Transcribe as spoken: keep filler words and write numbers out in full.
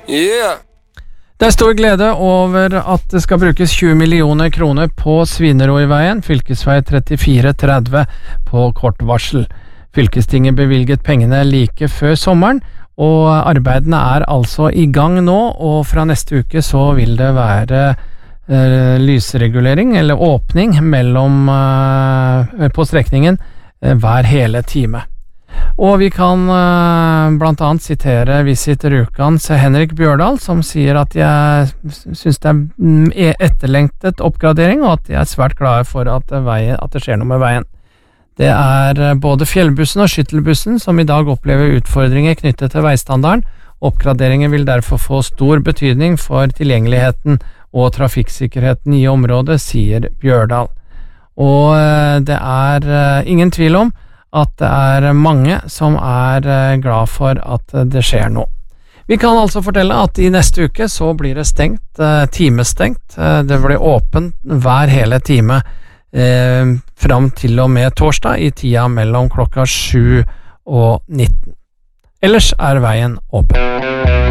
Yeah! Det er stor glede over at det skal brukes tjue millioner kroner på Svineroiveien, fylkesvei trettifire tretti på kort varsel. Fylkestinget bevilget pengene like før sommeren, og arbeidene er altså i gang nå, og fra neste uke så vil det være eh, lysregulering, eller åpning, mellom, eh, på strekningen eh, hver hele time. Og vi kan uh, blant annet sitere Visit Rjukans Henrik Bjørdal, som sier at jeg synes det er etterlengtet oppgradering, og at jeg er svært glad for at, veien, at det skjer noe med veien. Det er både fjellbussen og skyttelbussen som i dag opplever utfordringer knyttet til veistandarden. Oppgraderingen vil derfor få stor betydning for tilgjengeligheten og trafikksikkerheten i området, sier Bjørdal. Og uh, det er uh, ingen tvil om at det er mange som er glad for at det skjer noe. Vi kan altså fortelle at i neste uke så blir det stengt, timestengt. Det blir åpent hver hele time eh, fram til og med torsdag i tida mellom klokka sju og nitten. Ellers er veien åpen.